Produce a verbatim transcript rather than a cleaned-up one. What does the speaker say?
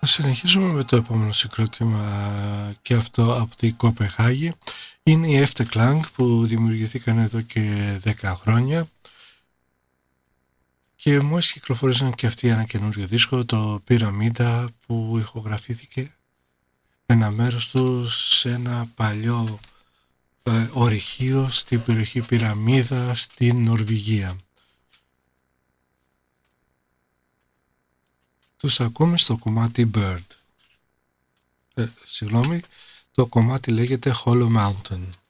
Συνεχίζουμε με το επόμενο συγκρότημα και αυτό από την Κοπεχάγη. Είναι η Efterklang που δημιουργηθήκαν εδώ και δέκα χρόνια και μόλις κυκλοφορήσαν και αυτοί ένα καινούριο δίσκο, το Pyramida, που ηχογραφήθηκε ένα μέρος του σε ένα παλιό ε, ορυχείο στην περιοχή Πυραμίδα στην Νορβηγία. Τους ακούμε στο κομμάτι Bird. Ε, συγγνώμη, το κομμάτι λέγεται Hollow Mountain.